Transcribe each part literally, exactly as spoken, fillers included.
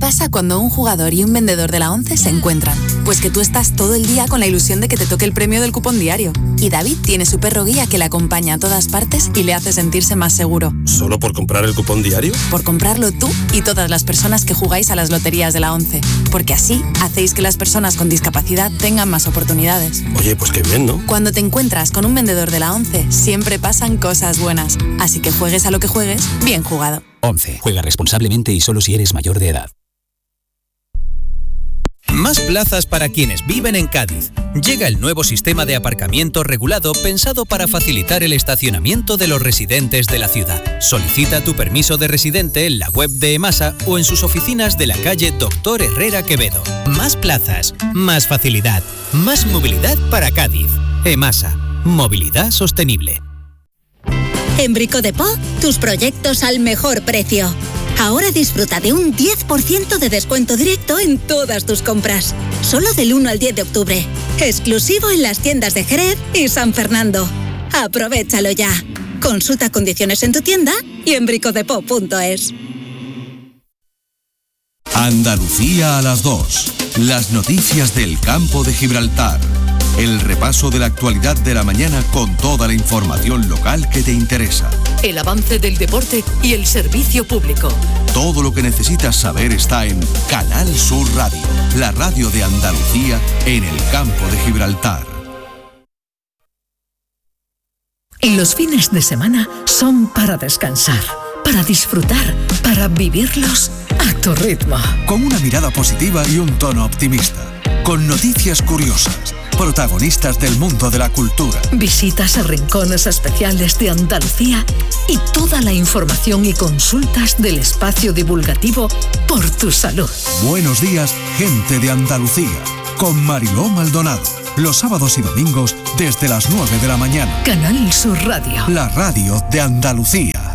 pasa cuando un jugador y un vendedor de la ONCE se encuentran? Pues que tú estás todo el día con la ilusión de que te toque el premio del cupón diario. Y David tiene su perro guía que le acompaña a todas partes y le hace sentirse más seguro. ¿Solo por comprar el cupón diario? Por comprarlo tú y todas las personas que jugáis a las loterías de la ONCE. Porque así hacéis que las personas con discapacidad tengan más oportunidades. Oye, pues qué bien, ¿no? Cuando te encuentras con un vendedor de la ONCE, siempre pasan cosas buenas. Así que juegues a lo que juegues, bien jugado. ONCE. Juega responsablemente y solo si eres mayor de edad. Más plazas para quienes viven en Cádiz. Llega el nuevo sistema de aparcamiento regulado pensado para facilitar el estacionamiento de los residentes de la ciudad. Solicita tu permiso de residente en la web de EMASA o en sus oficinas de la calle Doctor Herrera Quevedo. Más plazas, más facilidad, más movilidad para Cádiz. EMASA. Movilidad sostenible. En Brico de Po, tus proyectos al mejor precio. Ahora disfruta de un diez por ciento de descuento directo en todas tus compras. Solo del uno al diez de octubre. Exclusivo en las tiendas de Jerez y San Fernando. Aprovechalo ya. Consulta condiciones en tu tienda y en bricodepo punto es. Andalucía a las dos. Las noticias del campo de Gibraltar. El repaso de la actualidad de la mañana con toda la información local que te interesa. El avance del deporte y el servicio público. Todo lo que necesitas saber está en Canal Sur Radio, la radio de Andalucía en el campo de Gibraltar. Los fines de semana son para descansar, para disfrutar, para vivirlos a tu ritmo. Con una mirada positiva y un tono optimista. Con noticias curiosas, protagonistas del mundo de la cultura. Visitas a rincones especiales de Andalucía y toda la información y consultas del espacio divulgativo por tu salud. Buenos días, gente de Andalucía, con Mariló Maldonado. Los sábados y domingos desde las nueve de la mañana. Canal Sur Radio. La radio de Andalucía.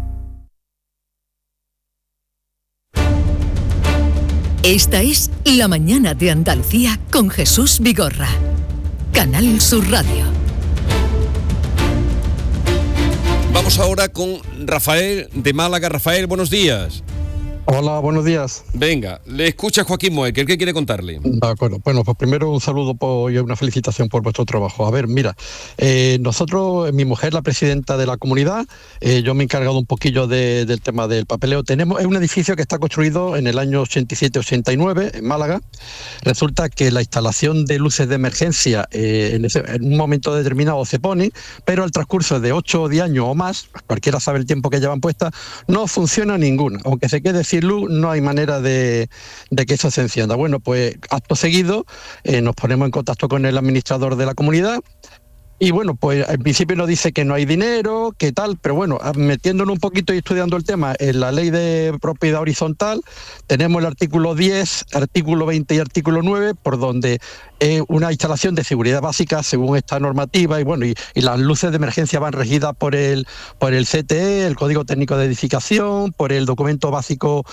Esta es La Mañana de Andalucía con Jesús Vigorra. Canal Sur Radio. Vamos ahora con Rafael de Málaga. Rafael, buenos días. Hola, buenos días. Venga, le escucha Joaquín Moecker. ¿Qué quiere contarle? De acuerdo. Bueno, pues primero un saludo por, y una felicitación por vuestro trabajo. A ver, mira, eh, nosotros, mi mujer, la presidenta de la comunidad, eh, yo me he encargado un poquillo de, del tema del papeleo. Tenemos, es un edificio que está construido en el año ochenta y siete ochenta y nueve en Málaga. Resulta que la instalación de luces de emergencia eh, en, ese, en un momento determinado se pone, pero al transcurso de ocho o diez años o más, cualquiera sabe el tiempo que llevan puestas, no funciona ninguna. Aunque se quede sin luz, no hay manera de, de que eso se encienda. Bueno, pues acto seguido eh, nos ponemos en contacto con el administrador de la comunidad. Y bueno, pues al principio nos dice que no hay dinero, que tal, pero bueno, metiéndonos un poquito y estudiando el tema, en la ley de propiedad horizontal tenemos el artículo diez, artículo veinte y artículo nueve, por donde es una instalación de seguridad básica según esta normativa, y bueno, y, y las luces de emergencia van regidas por el, por el C T E, el Código Técnico de Edificación, por el documento básico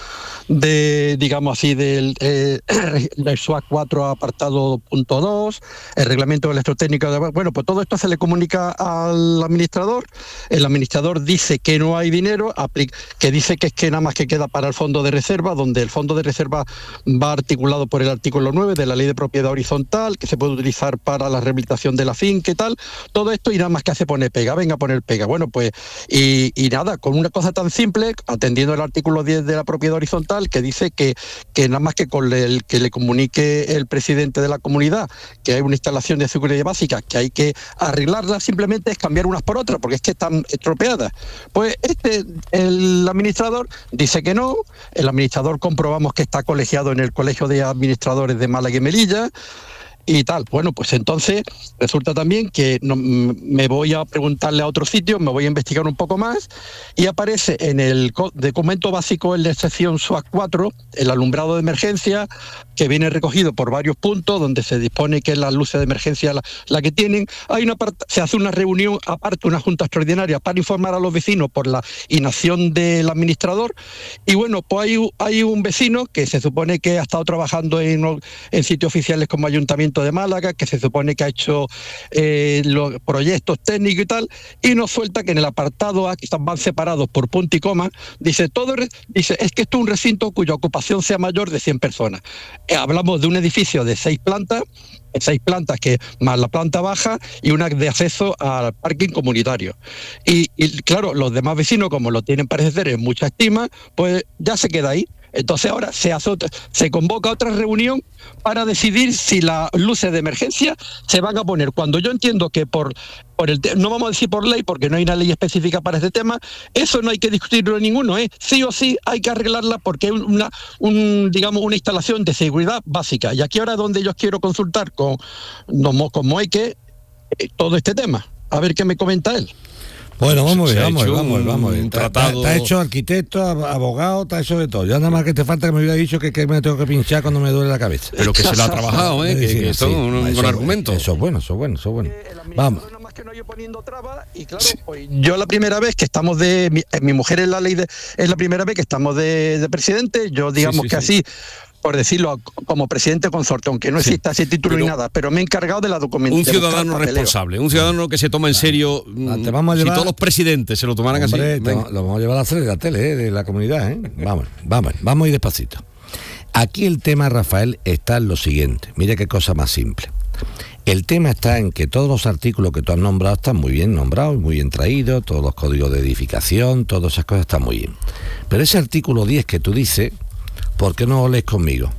de, digamos así, del eh, el S U A cuatro apartado punto dos, el reglamento electrotécnico, de, bueno, pues todo esto se le comunica al administrador, el administrador dice que no hay dinero, que dice que es que nada más que queda para el fondo de reserva, donde el fondo de reserva va articulado por el artículo nueve de la ley de propiedad horizontal, que se puede utilizar para la rehabilitación de la finca y tal, todo esto, y nada más que hace poner pega, venga a poner pega. Bueno, pues, y, y nada, con una cosa tan simple, atendiendo el artículo diez de la propiedad horizontal, que dice que, que nada más que con el que le comunique el presidente de la comunidad que hay una instalación de seguridad básica, que hay que arreglarlas, simplemente es cambiar unas por otras, porque es que están estropeadas. Pues este, el administrador dice que no, el administrador comprobamos que está colegiado en el Colegio de Administradores de Málaga y Melilla, y tal. Bueno, pues entonces resulta también que no, me voy a preguntarle a otro sitio, me voy a investigar un poco más, y aparece en el documento básico en la sección S U A cuatro, el alumbrado de emergencia, que viene recogido por varios puntos, donde se dispone que las luces de emergencia la, la que tienen, hay una part- se hace una reunión aparte, una junta extraordinaria para informar a los vecinos por la inacción del administrador, y bueno, pues hay, hay un vecino que se supone que ha estado trabajando en, en sitios oficiales como ayuntamiento Ayuntamiento de Málaga, que se supone que ha hecho eh, los proyectos técnicos y tal, y nos suelta que en el apartado A, que están van separados por punto y coma, dice, todo dice es que esto es un recinto cuya ocupación sea mayor de cien personas. Eh, hablamos de un edificio de seis plantas, seis plantas que más la planta baja y una de acceso al parking comunitario. Y, y claro, los demás vecinos, como lo tienen parece ser en mucha estima, pues ya se queda ahí. Entonces ahora se hace otra, se convoca otra reunión para decidir si las luces de emergencia se van a poner. Cuando yo entiendo que por, por el no vamos a decir por ley, porque no hay una ley específica para este tema, eso no hay que discutirlo ninguno, ¿eh? Sí o sí hay que arreglarla porque es una, un, digamos, una instalación de seguridad básica. Y aquí ahora es donde yo quiero consultar con, con Moeque eh, todo este tema. A ver qué me comenta él. Bueno, vamos a ver, vamos a ver, un, vamos a ver, vamos a ver. Tratado... Está hecho arquitecto, abogado, está hecho de todo. Ya nada más que te falta que me hubiera dicho que, que me tengo que pinchar cuando me duele la cabeza. Pero que se lo ha trabajado, ¿eh? que, Sí, que esto sí, es un, eso, un argumento. Eso es bueno, eso es bueno, eso es bueno. Vamos. Que no yo poniendo trabas y claro, pues yo la primera vez que estamos de mi, mi mujer es la ley de, es la primera vez que estamos de, de presidente, yo digamos sí, sí, que sí. así por decirlo, como presidente consorte, aunque no exista sí, ese título ni nada, pero me he encargado de la documentación. Un ciudadano responsable, un ciudadano que se toma en serio. Te vamos a llevar, si todos los presidentes se lo tomaran hombre, así. Te, lo vamos a llevar a hacer de la tele, ¿eh? De la comunidad, ¿eh? Vamos, vamos, vamos a ir despacito. Aquí el tema, Rafael, está en lo siguiente. Mira qué cosa más simple. El tema está en que todos los artículos que tú has nombrado están muy bien nombrados, muy bien traídos, todos los códigos de edificación, todas esas cosas están muy bien. Pero ese artículo diez que tú dices, ¿por qué no lo lees conmigo?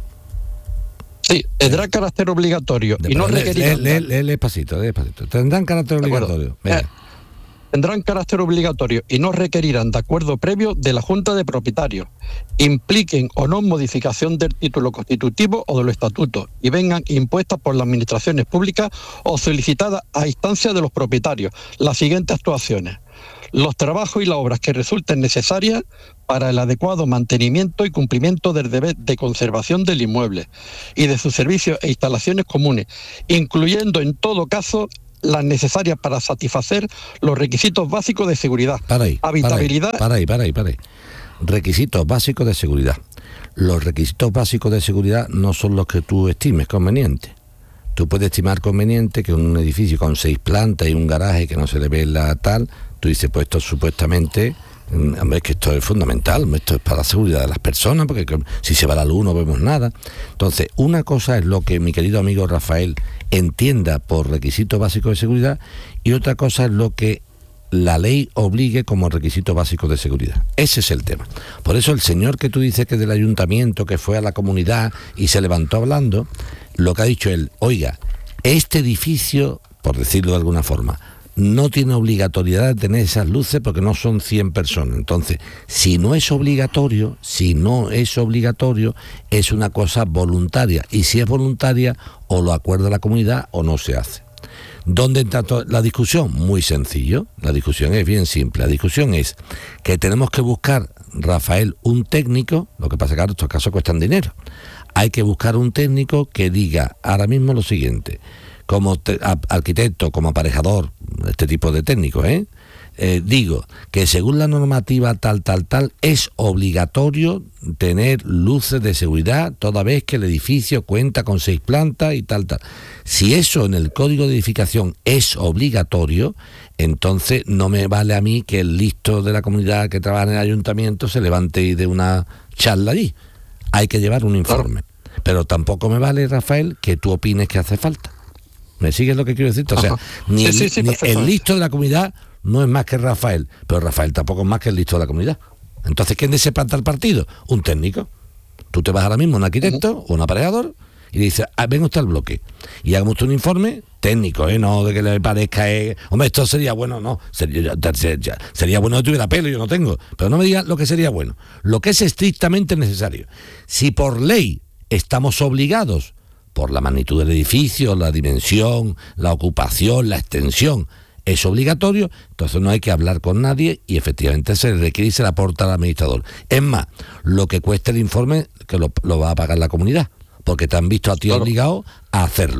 Sí, tendrá carácter obligatorio de, y no requerirá. Lee, lee, lee despacito, lee despacito. Tendrán carácter obligatorio. Eh, tendrán carácter obligatorio y no requerirán de acuerdo previo de la Junta de Propietarios, impliquen o no modificación del título constitutivo o de los estatutos y vengan impuestas por las administraciones públicas o solicitadas a instancia de los propietarios las siguientes actuaciones. Los trabajos y las obras que resulten necesarias para el adecuado mantenimiento y cumplimiento del deber de conservación del inmueble y de sus servicios e instalaciones comunes, incluyendo en todo caso las necesarias para satisfacer los requisitos básicos de seguridad, para ahí, habitabilidad... Para ahí, para ahí, para ahí, para ahí. Requisitos básicos de seguridad. Los requisitos básicos de seguridad no son los que tú estimes convenientes. Tú puedes estimar conveniente que un edificio con seis plantas y un garaje que no se le ve la tal, tú dices, pues esto supuestamente, es que esto es fundamental, esto es para la seguridad de las personas, porque si se va la luz no vemos nada. Entonces, una cosa es lo que mi querido amigo Rafael entienda por requisito básico de seguridad y otra cosa es lo que la ley obligue como requisito básico de seguridad. Ese es el tema. Por eso el señor que tú dices que es del ayuntamiento, que fue a la comunidad y se levantó hablando, lo que ha dicho él, oiga, este edificio, por decirlo de alguna forma, no tiene obligatoriedad de tener esas luces porque no son cien personas. Entonces, si no es obligatorio, si no es obligatorio, es una cosa voluntaria. Y si es voluntaria, o lo acuerda la comunidad o no se hace. ¿Dónde entra la discusión? Muy sencillo. La discusión es bien simple. La discusión es que tenemos que buscar, Rafael, un técnico, lo que pasa es que ahora estos casos cuestan dinero. Hay que buscar un técnico que diga ahora mismo lo siguiente, como te, a, arquitecto, como aparejador, este tipo de técnico, ¿eh? Eh, digo que según la normativa tal, tal, tal, es obligatorio tener luces de seguridad toda vez que el edificio cuenta con seis plantas y tal, tal. Si eso en el código de edificación es obligatorio, entonces no me vale a mí que el listo de la comunidad que trabaja en el ayuntamiento se levante y dé una charla allí. Hay que llevar un informe. Pero tampoco me vale, Rafael, que tú opines que hace falta. ¿Me sigues lo que quiero decirte? O sea, ni, el, sí, sí, sí, ni el listo de la comunidad no es más que Rafael, pero Rafael tampoco es más que el listo de la comunidad. Entonces, ¿quién se planta el partido? Un técnico. Tú te vas ahora mismo a un arquitecto uh-huh. o un aparejador y le dices, ah, venga usted al bloque y hagamos usted un informe técnico, ¿eh? No de que le parezca, eh, hombre, esto sería bueno, no, sería, sería, sería bueno que tuviera pelo, yo no tengo, pero no me digas lo que sería bueno, lo que es estrictamente necesario. Si por ley estamos obligados, por la magnitud del edificio, la dimensión, la ocupación, la extensión, es obligatorio, entonces no hay que hablar con nadie y efectivamente se le requiere y se le aporta al administrador. Es más, lo que cuesta el informe, que lo, lo va a pagar la comunidad, porque te han visto a ti claro. obligado a hacerlo.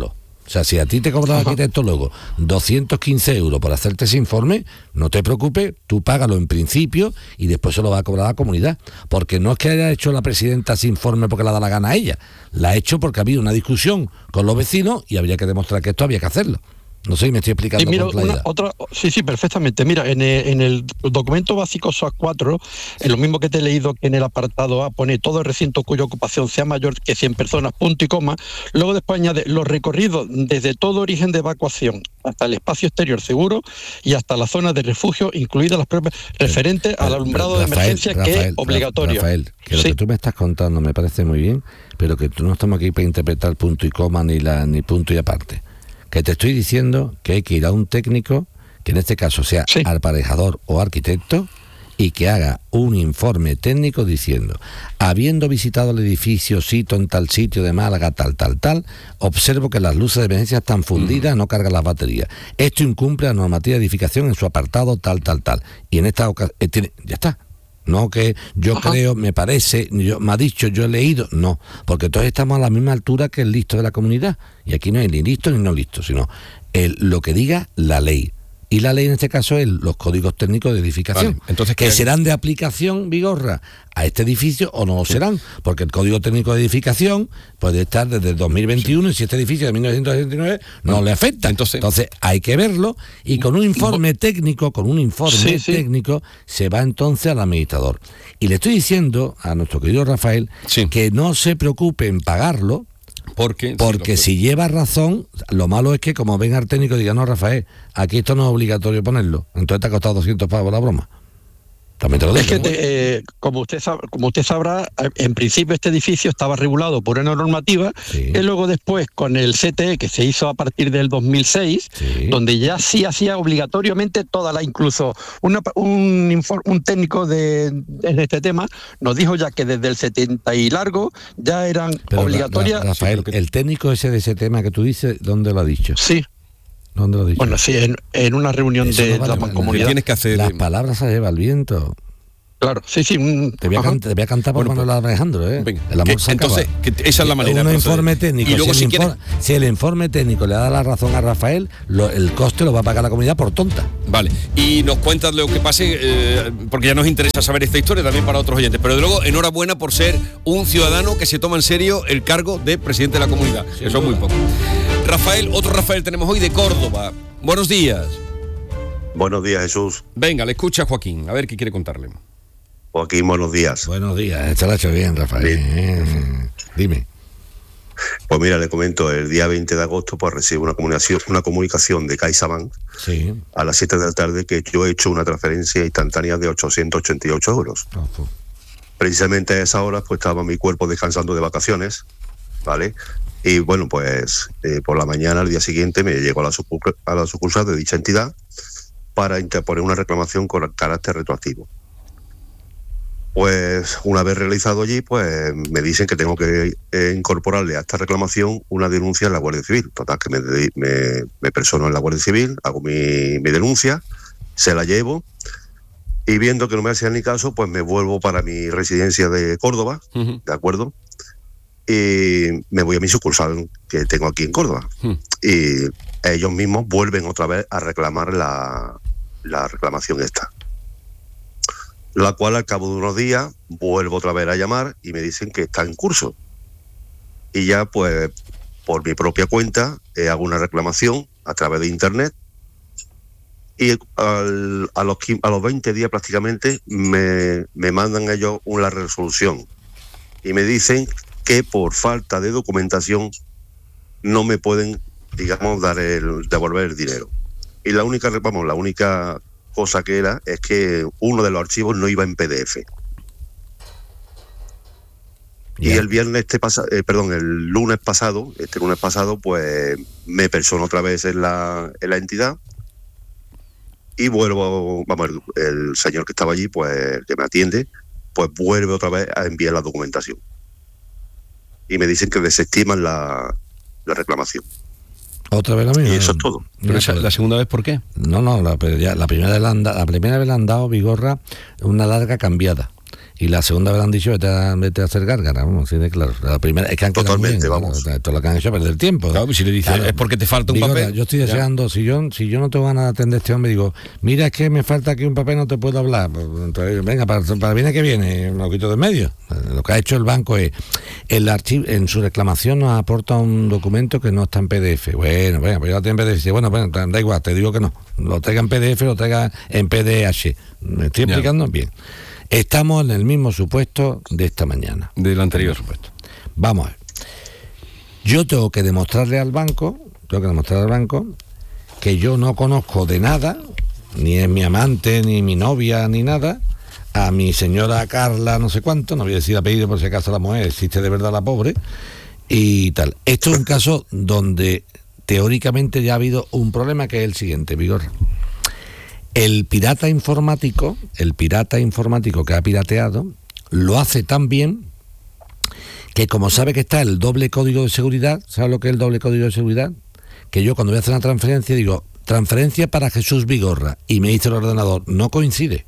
O sea, si a ti te cobra el arquitecto luego doscientos quince euros por hacerte ese informe, no te preocupes, tú págalo en principio y después se lo va a cobrar a la comunidad. Porque no es que haya hecho la presidenta ese informe porque le da la gana a ella, la ha hecho porque ha habido una discusión con los vecinos y habría que demostrar que esto había que hacerlo. No sé si me estoy explicando sí, mira, con claridad. Una, otra, sí, sí, perfectamente. Mira, en el, en el documento básico S O A cuatro, en lo mismo que te he leído, que en el apartado A pone todo el recinto cuya ocupación sea mayor que cien personas, punto y coma. Luego después añade los recorridos desde todo origen de evacuación hasta el espacio exterior seguro y hasta la zona de refugio, incluidas las propias referentes al alumbrado Rafael, de emergencia, Rafael, que es obligatorio. Rafael, que lo sí. que tú me estás contando me parece muy bien, pero que tú no estamos aquí para interpretar punto y coma ni la ni punto y aparte. Que te estoy diciendo que hay que ir a un técnico, que en este caso sea sí. aparejador o arquitecto, y que haga un informe técnico diciendo, habiendo visitado el edificio, sito en tal sitio de Málaga, tal, tal, tal, observo que las luces de emergencia están fundidas, mm. no cargan las baterías. Esto incumple la normativa de edificación en su apartado, tal, tal, tal. Y en esta ocasión, eh, tiene, ya está. No que yo Ajá. creo, me parece, yo, me ha dicho, yo he leído, no, porque todos estamos a la misma altura que el listo de la comunidad, y aquí no hay ni listo ni no listo, sino el, lo que diga la ley. Y la ley en este caso es los códigos técnicos de edificación, vale, entonces, que serán de aplicación, Vigorra, a este edificio o no sí. serán, porque el código técnico de edificación puede estar desde el dos mil veintiuno sí. y si este edificio de mil novecientos setenta y nueve no, no le afecta. Entonces, entonces hay que verlo y con un informe técnico, con un informe sí, sí. técnico, se va entonces al administrador. Y le estoy diciendo a nuestro querido Rafael sí. que no se preocupe en pagarlo, Porque, porque sí, si lleva razón, lo malo es que como venga el técnico y diga, no, Rafael, aquí esto no es obligatorio ponerlo, entonces te ha costado doscientos pavos la broma. También te lo digo. Es que, te, eh, como, usted sab- como usted sabrá, en principio este edificio estaba regulado por una normativa, sí. y luego después con el C T E, que se hizo a partir del dos mil seis, sí. donde ya sí hacía obligatoriamente toda la, incluso una, un, infor- un técnico de, en este tema nos dijo ya que desde el setenta y largo ya eran Pero obligatorias. Ra- Ra- Rafael, el técnico ese de ese tema que tú dices, ¿dónde lo ha dicho? Sí. ¿Dónde lo ha dicho? Bueno, sí, en, en una reunión Eso de no vale, la mancomunidad. Tienes que hacer... Las palabras se lleva el viento. Claro, sí, sí. Un... Te, voy a can- te voy a cantar por bueno, Manuel Alejandro, ¿eh? Venga, el amor que, entonces, que esa es la manera. Un informe técnico. Y luego, si, si, el quieres... informe, si el informe técnico le da la razón a Rafael, lo, el coste lo va a pagar la comunidad por tonta. Vale, y nos cuentas lo que pase, eh, porque ya nos interesa saber esta historia también para otros oyentes. Pero de luego, enhorabuena por ser un ciudadano que se toma en serio el cargo de presidente de la comunidad. Sin Eso duda. Es muy poco. Rafael, otro Rafael tenemos hoy de Córdoba. Buenos días. Buenos días, Jesús. Venga, le escucha a Joaquín, a ver qué quiere contarle. Joaquín, buenos días. Buenos días, te lo ha hecho bien, Rafael. Eh, dime. Pues mira, le comento, el día veinte de agosto pues recibo una comunicación, una comunicación de CaixaBank sí. a las siete de la tarde que yo he hecho una transferencia instantánea de ochocientos ochenta y ocho euros. Oh, pues. Precisamente a esa hora pues estaba mi cuerpo descansando de vacaciones, ¿vale? Y bueno, pues eh, por la mañana, al día siguiente, me llego a la, sucur- a la sucursal de dicha entidad para interponer una reclamación con carácter retroactivo. Pues una vez realizado allí, pues me dicen que tengo que eh, incorporarle a esta reclamación una denuncia en la Guardia Civil. Total, que me, me, me persono en la Guardia Civil, hago mi, mi denuncia, se la llevo, y viendo que no me hacían ni caso, pues me vuelvo para mi residencia de Córdoba, uh-huh. ¿de acuerdo? Y me voy a mi sucursal que tengo aquí en Córdoba. Uh-huh. Y ellos mismos vuelven otra vez a reclamar la, la reclamación esta. La cual al cabo de unos días vuelvo otra vez a llamar y me dicen que está en curso. Y ya pues por mi propia cuenta eh, hago una reclamación a través de internet y al, a, los, a los veinte días prácticamente me, me mandan ellos una resolución y me dicen que por falta de documentación no me pueden, digamos, dar el, devolver el dinero. Y la única, vamos, la única cosa que era es que uno de los archivos no iba en P D F. Yeah. Y el viernes este pasa, eh, perdón, el lunes pasado, este lunes pasado, pues me persono otra vez en la, en la entidad y vuelvo, vamos, el, el señor que estaba allí, pues que me atiende, pues vuelve otra vez a enviar la documentación. Y me dicen que desestiman la, la reclamación. Otra vez la misma. Y eso es todo. ¿Pero esa, la segunda vez por qué? No, no, la, ya, la, primera, vez la, la primera vez le han dado, Vigorra, una larga cambiada. y la segunda vez han dicho vete a, vete a hacer gárgara, vamos, así de claro. La primera es que han quedado Totalmente, bien, vamos. Claro, esto es lo que han hecho es perder tiempo. Claro, si le dices Claro. es porque te falta un Digo, papel. yo estoy deseando, si yo, si yo no tengo ganas de atender a este hombre, digo, mira, es que me falta aquí un papel, no te puedo hablar. Pues, entonces, venga, para, para viene que viene, me lo quito de en medio. Lo que ha hecho el banco es, el archivo, en su reclamación nos aporta un documento que no está en P D F. Bueno, venga, pues yo lo tengo en P D F. Dice, bueno, bueno, da igual, te digo que no. Lo traiga en P D F, lo traiga en P D H. ¿Me estoy explicando? Bien. Estamos en el mismo supuesto de esta mañana. Del anterior supuesto. Vamos a ver. Yo tengo que demostrarle al banco, tengo que demostrarle al banco que yo no conozco de nada, ni es mi amante, ni mi novia, ni nada, a mi señora Carla, no sé cuánto, no voy a decir apellido por si acaso la mujer existe de verdad la pobre, y tal. Esto es un caso donde teóricamente ya ha habido un problema, que es el siguiente, Vigorra. El pirata informático, el pirata informático que ha pirateado, lo hace tan bien que como sabe que está el doble código de seguridad, ¿sabe lo que es el doble código de seguridad? Que yo cuando voy a hacer una transferencia digo, transferencia para Jesús Vigorra, y me dice el ordenador, no coincide.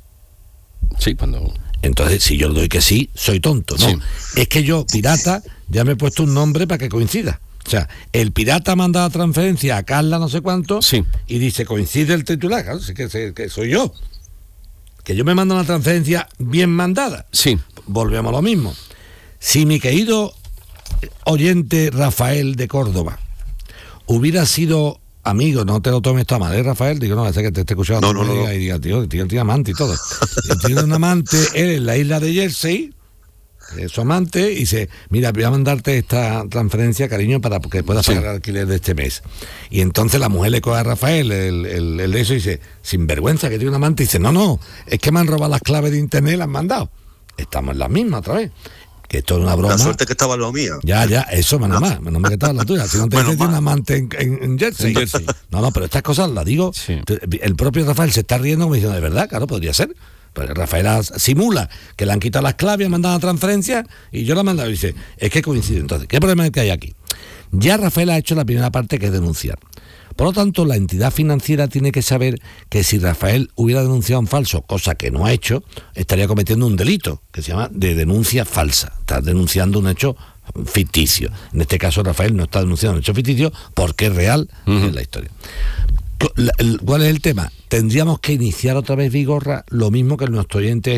Sí, cuando... Entonces, si yo le doy que sí, soy tonto, ¿no? Sí. Es que yo, pirata, ya me he puesto un nombre para que coincida. O sea, el pirata manda la transferencia a Carla no sé cuánto, sí, y dice, coincide el titular, claro, sí que, que soy yo. Que yo me mando una transferencia bien mandada. Sí. Volvemos a lo mismo. Si mi querido oyente Rafael de Córdoba hubiera sido amigo, no te lo tomes tú a mal, ¿eh, Rafael? Digo, no, ese que te esté escuchando no, no, no, y diga, tío, tío, tiene amante y todo. Y tiene un amante, él en la isla de Jersey, es su amante, y dice, mira, voy a mandarte esta transferencia, cariño, para que puedas sí. pagar el alquiler de este mes. Y entonces la mujer le coge a Rafael el, el, el de eso y dice, sin vergüenza, que tiene un amante, y dice, no, no, es que me han robado las claves de internet y las han mandado. Estamos en la misma otra vez. Que esto es una broma. La suerte que estaba en la mía. Ya, ya, eso, menos más, menos mal que estaba en la tuya. Si no te Bueno, dices un amante en, en, en Jersey. En Jersey. No, no, pero estas cosas las digo. Sí. El propio Rafael se está riendo como diciendo, de verdad, claro, podría ser. Pero Rafael simula que le han quitado las claves, han mandado la transferencia y yo la he mandado y dice, es que coincide. Entonces, ¿qué problema es que hay aquí? Ya Rafael ha hecho la primera parte, que es denunciar. Por lo tanto, la entidad financiera tiene que saber que si Rafael hubiera denunciado un falso, cosa que no ha hecho, estaría cometiendo un delito que se llama de denuncia falsa. Está denunciando un hecho ficticio. En este caso, Rafael no está denunciando un hecho ficticio porque es real uh-huh. en la historia. ¿Cuál es el tema? Tendríamos que iniciar otra vez, Vigorra, lo mismo que nuestro oyente